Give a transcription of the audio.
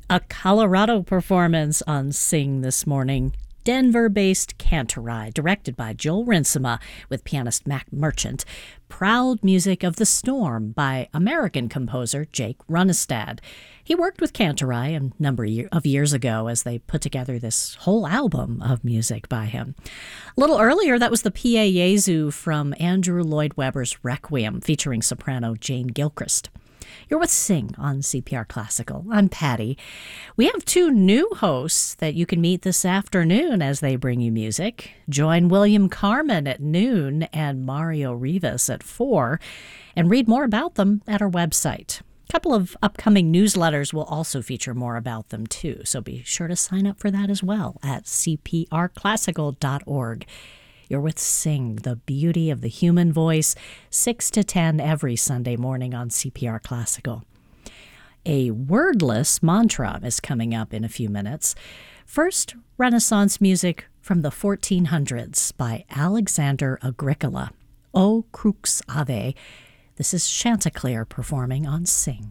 A Colorado performance on Sing this morning. Denver-based Cantorai, directed by Joel Rinsema with pianist Mac Merchant. Proud music of The Storm by American composer Jake Runestad. He worked with Cantorai a number of years ago as they put together this whole album of music by him. A little earlier, that was the Pie Jesu from Andrew Lloyd Webber's Requiem, featuring soprano Jane Gilchrist. You're with Sing on CPR Classical. I'm Patty. We have two new hosts that you can meet this afternoon as they bring you music. Join William Carmen at noon and Mario Rivas at 4, and read more about them at our website. A couple of upcoming newsletters will also feature more about them too, so be sure to sign up for that as well at cprclassical.org. You're with Sing, the beauty of the human voice, 6 to 10 every Sunday morning on CPR Classical. A wordless mantra is coming up in a few minutes. First, Renaissance music from the 1400s by Alexander Agricola. O Crux Ave. This is Chanticleer performing on Sing.